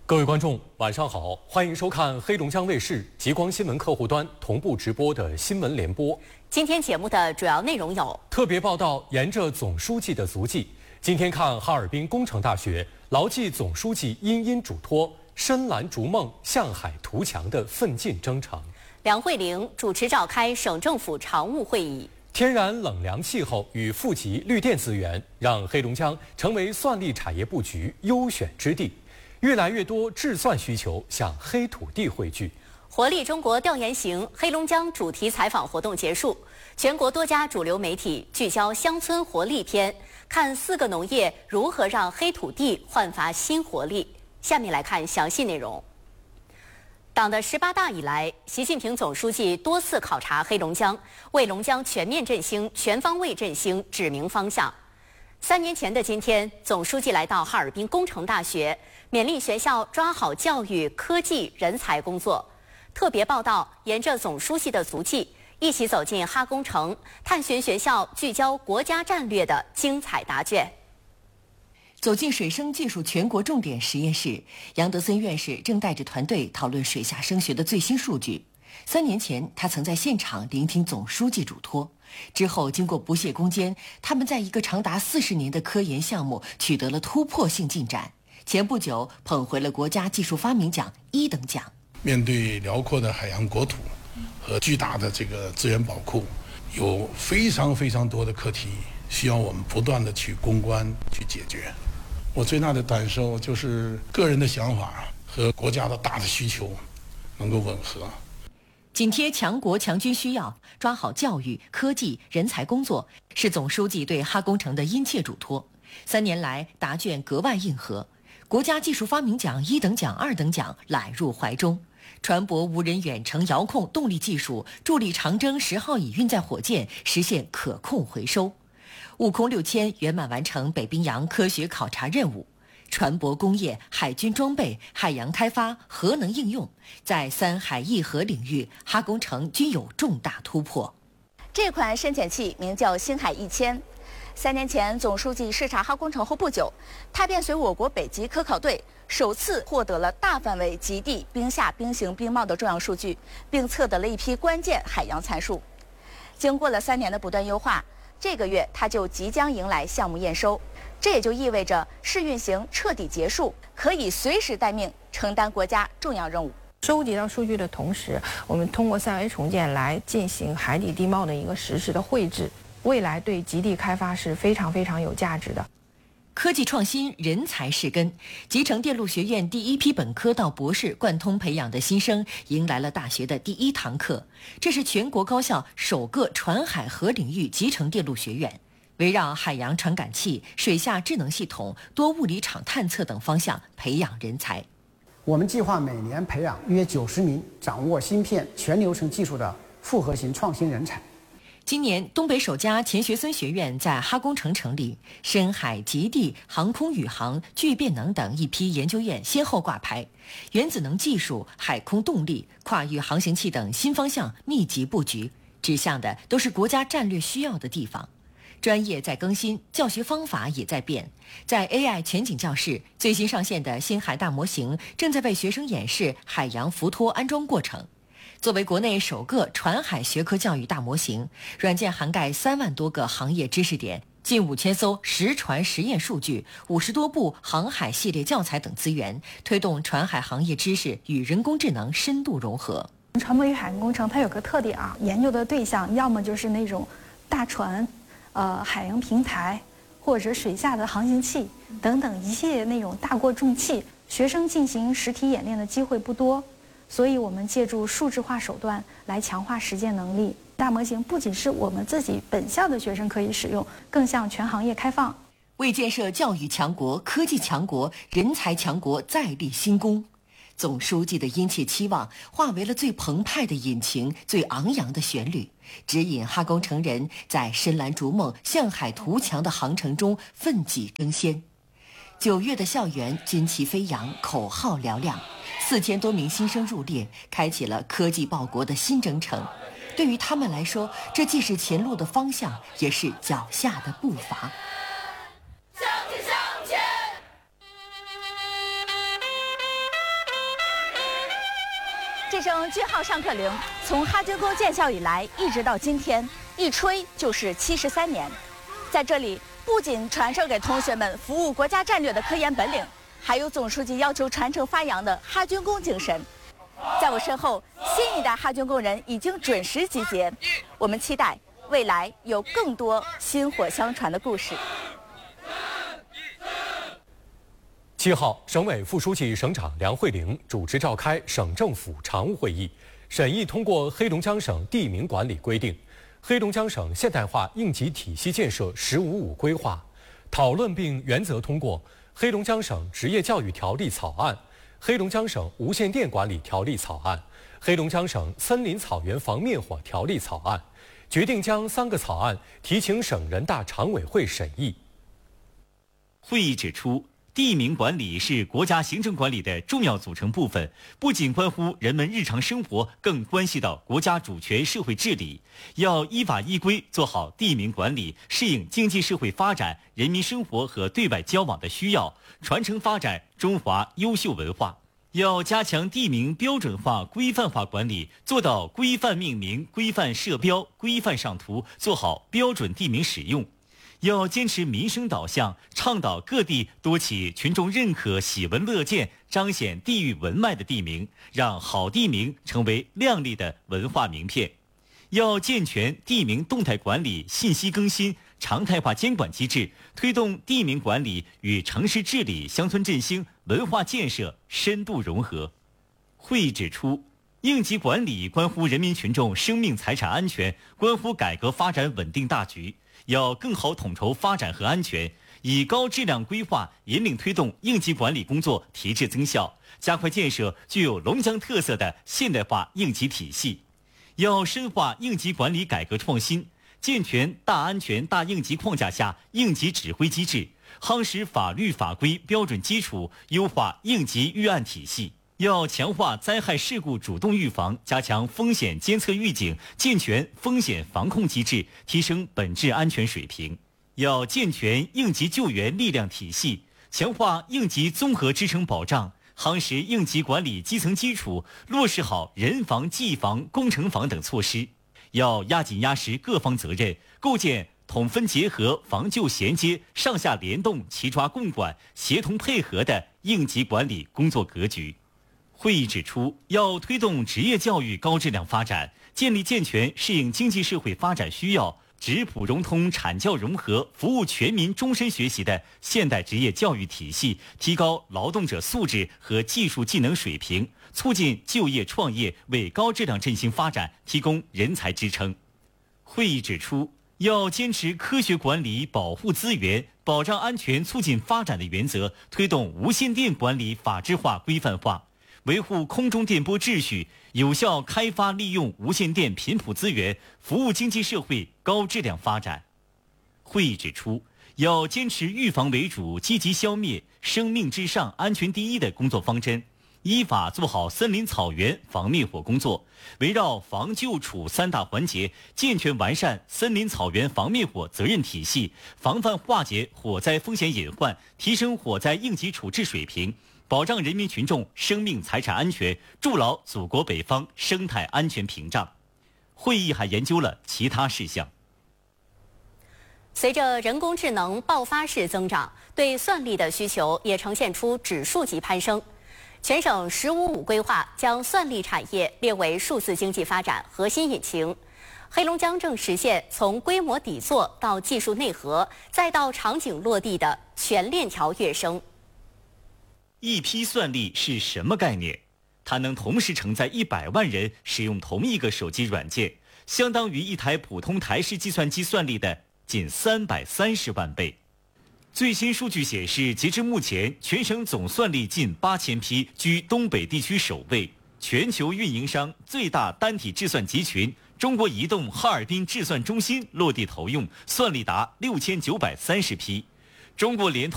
各位观众，晚上好，欢迎收看黑龙江卫视极光新闻客户端同步直播的新闻联播。 今天节目的主要内容有： 特别报道沿着总书记的足迹，今天看哈尔滨工程大学牢记总书记殷殷嘱托，深蓝逐梦，向海图强的奋进征程。 梁慧玲主持召开省政府常务会议。 天然冷凉气候与富集绿电资源，让黑龙江成为算力产业布局优选之地。越来越多制算需求向黑土地汇聚。 活力中国调研行黑龙江主题采访活动结束，全国多家主流媒体聚焦乡村活力篇，看4个农业如何让黑土地焕发新活力。下面来看详细内容。党的18大以来，习近平总书记多次考察黑龙江，为龙江全面振兴、全方位振兴指明方向。3年前的今天，总书记来到哈尔滨工程大学，勉励学校抓好教育、科技、人才工作。特别报道沿着总书记的足迹，一起走进哈工程，探寻学校聚焦国家战略的精彩答卷。 走进水生技术全国重点实验室，杨德森院士正带着团队讨论水下声学的最新数据。3年前，他曾在现场聆听总书记嘱托。之后，经过不懈攻坚，他们在一个长达40年的科研项目取得了突破性进展。前不久，捧回了国家技术发明奖1等奖。 面对辽阔的海洋国土和巨大的这个资源宝库，有非常多的课题需要我们不断的去攻关、去解决。我最大的感受就是个人的想法和国家的大的需求能够吻合。 紧贴强国强军需要，抓好教育、科技、人才工作，是总书记对哈工程的殷切嘱托。3年来，答卷格外硬核，国家技术发明奖1等奖、2等奖揽入怀中。船舶无人远程遥控动力技术助力长征10号乙运载火箭实现可控回收。悟空6000圆满完成北冰洋科学考察任务。船舶工业、海军装备、海洋开发、核能应用，在3海1核领域，哈工程均有重大突破。 这款深潜器名叫星海1000。3年前，总书记视察哈工程后不久，他便随我国北极科考队首次获得了大范围极地冰下冰形冰帽的重要数据，并测得了一批关键海洋参数。经过了3年的不断优化，这个月他就即将迎来项目验收。这也就意味着试运行彻底结束，可以随时待命，承担国家重要任务。 收集到数据的同时，我们通过3维重建来进行海底地貌的一个实时的绘制，未来对极地开发是非常有价值的。 科技创新，人才是根。集成电路学院第1批本科到博士贯通培养的新生，迎来了大学的第1堂课。这是全国高校首个船海核领域集成电路学院。围绕海洋传感器、水下智能系统、多物理场探测等方向培养人才。 我们计划每年培养约90名掌握芯片全流程技术的复合型创新人才。 今年，东北首家钱学森学院在哈工程成立，深海、极地、航空宇航、聚变能等一批研究院先后挂牌，原子能技术、海空动力、跨域航行器等新方向密集布局，指向的都是国家战略需要的地方。专业在更新，教学方法也在变。在 AI 全景教室，最新上线的星海大模型正在为学生演示海洋浮托安装过程。作为国内首个船海学科教育大模型，软件涵盖3万多个行业知识点，近5000艘实船实验数据，50多部航海系列教材等资源，推动船海行业知识与人工智能深度融合。 船舶与海洋工程它有个特点啊，研究的对象要么就是那种大船。海洋平台或者水下的航行器等等一系列那种大过重器，学生进行实体演练的机会不多，所以我们借助数字化手段来强化实践能力。大模型不仅是我们自己本校的学生可以使用，更向全行业开放。 为建设教育强国、科技强国、人才强国再立新功。总书记的殷切期望化为了最澎湃的引擎、最昂扬的旋律，指引哈工程人在深蓝逐梦、向海图强的航程中奋楫争先。9月的校园军旗飞扬，口号嘹亮，4000多名新生入列，开启了科技报国的新征程。对于他们来说，这既是前路的方向，也是脚下的步伐。 这声军号上课铃从哈军宫建校以来一直到今天，一吹就是73年。在这里，不仅传授给同学们服务国家战略的科研本领，还有总书记要求传承发扬的哈军宫精神。在我身后，新一代哈军工人已经准时集结，我们期待未来有更多薪火相传的故事。 7号，省委副书记、省长梁慧玲主持召开省政府常务会议，审议通过黑龙江省地名管理规定、黑龙江省现代化应急体系建设“15·5”规划，讨论并原则通过黑龙江省职业教育条例草案、黑龙江省无线电管理条例草案、黑龙江省森林草原防灭火条例草案，决定将3个草案提请省人大常委会审议。 会议指出，地名管理是国家行政管理的重要组成部分，不仅关乎人们日常生活，更关系到国家主权社会治理。要依法依规做好地名管理，适应经济社会发展、人民生活和对外交往的需要，传承发展中华优秀文化。要加强地名标准化、规范化管理，做到规范命名、规范设标、规范上图，做好标准地名使用。要坚持民生导向，倡导各地多起群众认可、喜闻乐见、彰显地域文脉的地名，让好地名成为亮丽的文化名片。要健全地名动态管理、信息更新、常态化监管机制，推动地名管理与城市治理、乡村振兴、文化建设深度融合。会议指出，应急管理关乎人民群众生命财产安全，关乎改革发展稳定大局。要更好统筹发展和安全，以高质量规划引领推动应急管理工作提质增效，加快建设具有龙江特色的现代化应急体系。要深化应急管理改革创新，健全大安全大应急框架下应急指挥机制，夯实法律法规标准基础，优化应急预案体系。要强化灾害事故主动预防，加强风险监测预警，健全风险防控机制，提升本质安全水平。要健全应急救援力量体系，强化应急综合支撑保障，夯实应急管理基层基础，落实好人防、技防、工程防等措施。要压紧压实各方责任，构建统分结合、防救衔接、上下联动、齐抓共管、协同配合的应急管理工作格局。会议指出，要推动职业教育高质量发展，建立健全适应经济社会发展需要、职普融通、产教融合、服务全民终身学习的现代职业教育体系，提高劳动者素质和技术技能水平，促进就业创业，为高质量振兴发展提供人才支撑。会议指出，要坚持科学管理、保护资源、保障安全、促进发展的原则，推动无线电管理法制化、规范化，维护空中电波秩序，有效开发利用无线电频谱资源，服务经济社会高质量发展。会议指出，要坚持预防为主、积极消灭、生命至上、安全第一的工作方针，依法做好森林草原防灭火工作，围绕防救处3大环节，健全完善森林草原防灭火责任体系，防范化解火灾风险隐患，提升火灾应急处置水平，保障人民群众生命财产安全，筑牢祖国北方生态安全屏障。会议还研究了其他事项。 随着人工智能爆发式增长，对算力的需求也呈现出指数级攀升。全省“15·5”规划将算力产业列为数字经济发展核心引擎。黑龙江正实现从规模底座到技术内核，再到场景落地的全链条跃升。 一批算力是什么概念？它能同时承载100万人使用同一个手机软件，相当于一台普通台式计算机算力的近330万倍。最新数据显示，截至目前，全省总算力近8000批，居东北地区首位。全球运营商最大单体制算集群中国移动哈尔滨制算中心落地投用，算力达6930批。中国联通